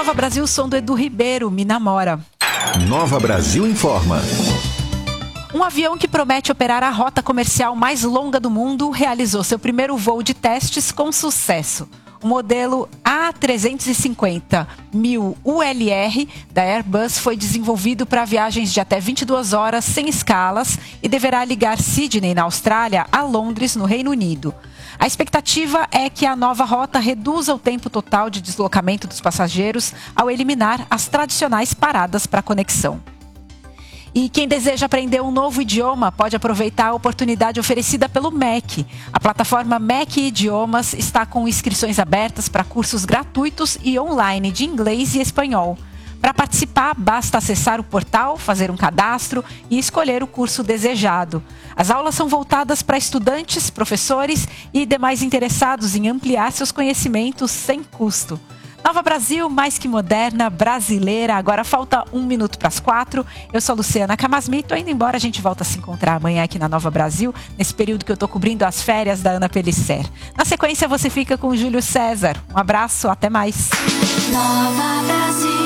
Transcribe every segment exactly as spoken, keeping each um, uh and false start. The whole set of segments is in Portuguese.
Nova Brasil, som do Edu Ribeiro, Me Namora. Nova Brasil informa. Um avião que promete operar a rota comercial mais longa do mundo realizou seu primeiro voo de testes com sucesso. O modelo A trezentos e cinquenta mil U L R da Airbus foi desenvolvido para viagens de até vinte e duas horas sem escalas e deverá ligar Sydney, na Austrália, a Londres, no Reino Unido. A expectativa é que a nova rota reduza o tempo total de deslocamento dos passageiros ao eliminar as tradicionais paradas para conexão. E quem deseja aprender um novo idioma pode aproveitar a oportunidade oferecida pelo M E C. A plataforma M E C Idiomas está com inscrições abertas para cursos gratuitos e online de inglês e espanhol. Para participar, basta acessar o portal, fazer um cadastro e escolher o curso desejado. As aulas são voltadas para estudantes, professores e demais interessados em ampliar seus conhecimentos sem custo. Nova Brasil, mais que moderna, brasileira. Agora falta um minuto para as quatro. Eu sou a Luciana Camasmi, tô indo embora. A gente volta a se encontrar amanhã aqui na Nova Brasil, nesse período que eu tô cobrindo as férias da Ana Pellicer. Na sequência, você fica com o Júlio César. Um abraço, até mais. Nova Brasil.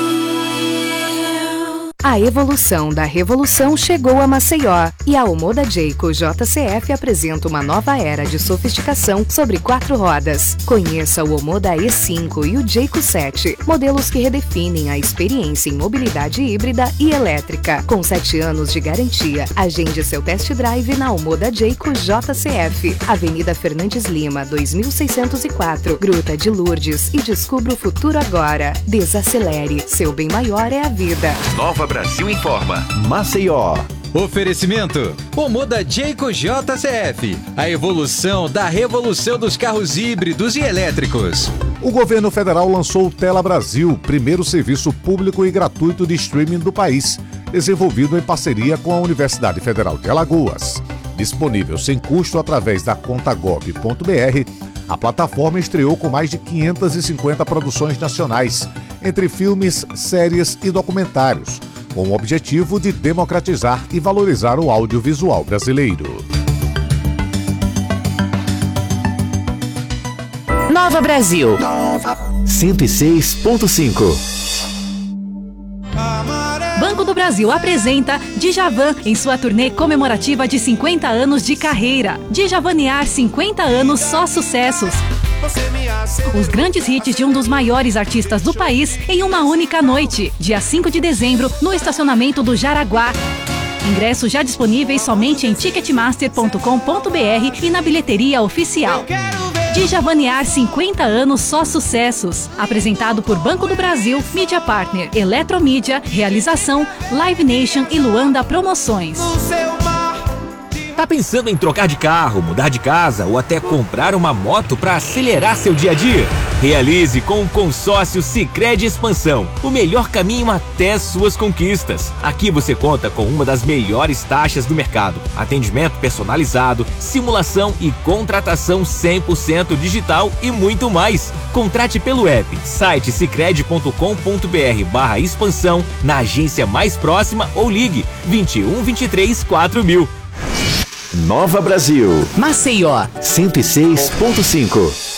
A evolução da revolução chegou a Maceió e a Omoda Jayco J C F apresenta uma nova era de sofisticação sobre quatro rodas. Conheça o Omoda E cinco e o Jayco sete, modelos que redefinem a experiência em mobilidade híbrida e elétrica. Com sete anos de garantia, agende seu test drive na Omoda Jayco J C F, Avenida Fernandes Lima, dois mil seiscentos e quatro, Gruta de Lourdes, e descubra o futuro agora. Desacelere, seu bem maior é a vida. Nova Brasil informa. Maceió. Oferecimento: Omoda Jayco J C F, a evolução da revolução dos carros híbridos e elétricos. O governo federal lançou o Tela Brasil, primeiro serviço público e gratuito de streaming do país, desenvolvido em parceria com a Universidade Federal de Alagoas. Disponível sem custo através da conta gov ponto br, a plataforma estreou com mais de quinhentas e cinquenta produções nacionais, entre filmes, séries e documentários, com o objetivo de democratizar e valorizar o audiovisual brasileiro. Nova Brasil. cento e seis ponto cinco. Banco do Brasil apresenta Djavan em sua turnê comemorativa de cinquenta anos de carreira. Djavanear cinquenta anos, só sucessos. Os grandes hits de um dos maiores artistas do país em uma única noite, dia cinco de dezembro, no estacionamento do Jaraguá. Ingressos já disponíveis somente em ticketmaster ponto com ponto br e na bilheteria oficial. Djavanear cinquenta anos, só sucessos. Apresentado por Banco do Brasil, Mídia Partner, Eletromídia, Realização, Live Nation e Luanda Promoções. Tá pensando em trocar de carro, mudar de casa ou até comprar uma moto para acelerar seu dia a dia? Realize com o consórcio Sicredi Expansão, o melhor caminho até suas conquistas. Aqui você conta com uma das melhores taxas do mercado, atendimento personalizado, simulação e contratação cem por cento digital e muito mais. Contrate pelo app, site sicredi ponto com ponto br barra expansão, na agência mais próxima ou ligue vinte e um, vinte e três, quatro mil. Nova Brasil. Maceió. cento e seis ponto cinco.